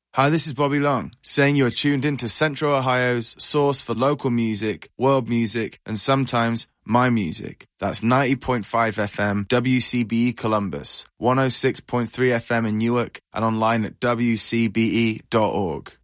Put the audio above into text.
Hi, this is Bobby Long, saying you're tuned in to Central Ohio's source for local music, world music, and sometimes my music. That's 90.5 FM WCBE Columbus, 106.3 FM in Newark, and online at WCBE.org.